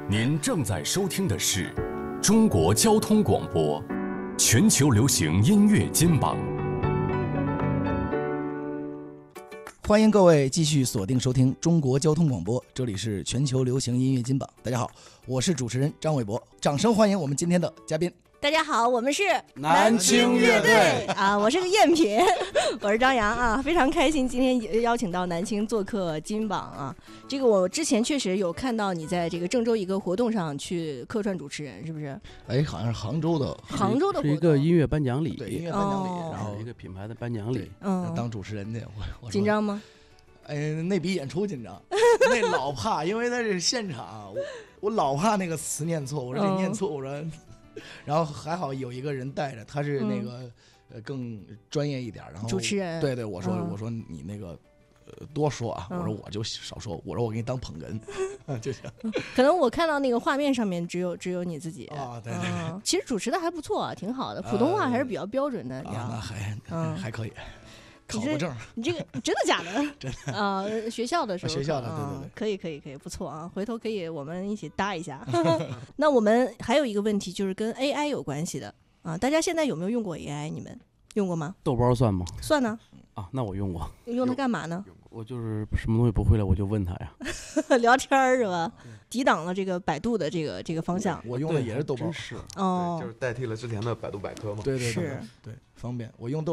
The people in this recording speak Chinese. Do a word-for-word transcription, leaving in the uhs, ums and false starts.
您正在收听的是中国交通广播全球流行音乐金榜。 欢迎各位继续锁定收听中国交通广播，这里是全球流行音乐金榜。大家好，我是主持人张伟博，掌声欢迎我们今天的嘉宾。 大家好，我们是南青乐队啊，我是个赝品，我是张扬啊，非常开心今天邀请到南青做客金榜啊。这个我之前确实有看到你在这个郑州一个活动上去客串主持人，是不是？ 哎，好像是杭州的， 杭州的活动是一个音乐颁奖礼， 对，音乐颁奖礼， 哦、 然后一个品牌的颁奖礼， 嗯， 当主持人的，我我紧张吗？ 哎，那比演出紧张，那老怕，因为那是现场，我我老怕那个词念错，我说这念错，我说。然后还好有一个人带着，他是那个、嗯、呃更专业一点，然后主持人， 对对，我说、 嗯、 我说你那个呃多说啊， 嗯、 我说我就少说，我说我给你当捧哏就行。 可能我看到那个画面上面只有只有你自己啊、哦，对对对、 嗯，其实主持的还不错、啊，挺好的，普通话还是比较标准的， 啊、 你知道那还、 嗯、 还可以。考过证， 你这个真的假的？ 真的啊、呃，学校的时候， 学校的，对对对， 可以可以可以，不错啊，回头可以我们一起搭一下。那我们还有一个问题，就是跟 A I 有关系的啊，大家现在有没有用过 A I？ 你们用过吗？ 豆包算吗？ 算呢。 啊，那我用过。 用它干嘛呢？ 我就是什么东西不会了，我就问他呀。 聊天是吧？抵挡了这个百度的这个这个方向。 我用的也是豆包， 是哦， 就是代替了之前的百度百科嘛。 对对对， 是， 对，方便。我用豆。